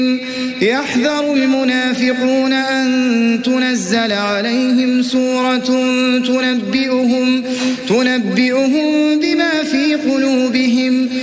يحذر المنافقون أن تنزل عليهم سورة تنبئهم بما في قلوبهم